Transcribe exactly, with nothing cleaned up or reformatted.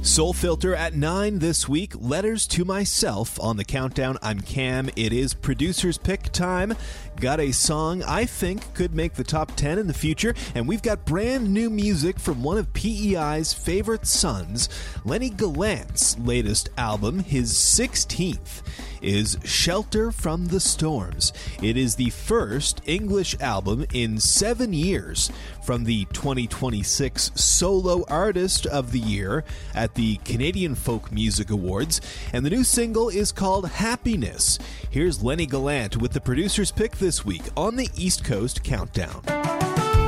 Soul Filter at nine this week. Letters to Myself on the countdown. I'm Cam. It is producer's pick time. Got a song I think could make the top ten in the future, and we've got brand new music from one of P E I's favorite sons, Lenny Gallant's latest album. His sixteenth is Shelter from the Storms. It is the first English album in seven years from the twenty twenty-six Solo Artist of the Year at the Canadian Folk Music Awards, and the new single is called Happiness. Here's Lenny Gallant with the producer's pick this week on the East Coast Countdown.